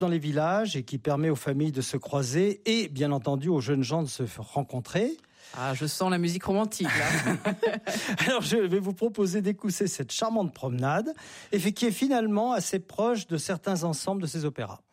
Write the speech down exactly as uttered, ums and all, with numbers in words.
dans les villages et qui permet aux familles de se croiser et bien entendu aux jeunes gens de se rencontrer. Ah, je sens la musique romantique, là. Alors, je vais vous proposer d'écouter cette charmante promenade, et qui est finalement assez proche de certains ensembles de ces opéras.